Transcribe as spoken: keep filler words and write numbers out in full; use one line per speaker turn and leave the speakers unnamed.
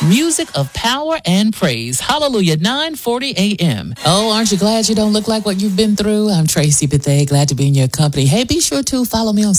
Music of power and praise. Hallelujah, nine forty a.m. Oh, aren't you glad you don't look like what you've been through? I'm Tracy Bethea, glad to be in your company. Hey, be sure to follow me on